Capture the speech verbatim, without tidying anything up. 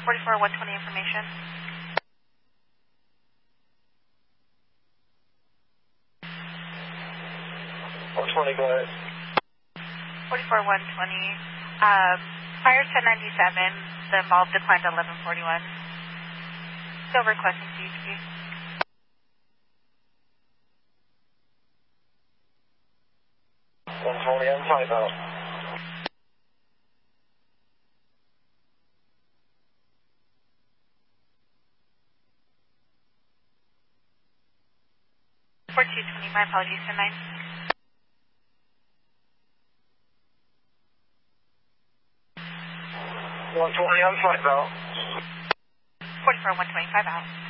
forty-four one twenty information. one twenty, go ahead. forty-four one twenty. Um, fire ten ninety-seven. The involved declined to eleven forty-one. Still requesting C H P. one twenty, I'm five out. four two twenty, my apologies, ten nine. one twenty, I'm five out. forty-four one twenty-five out.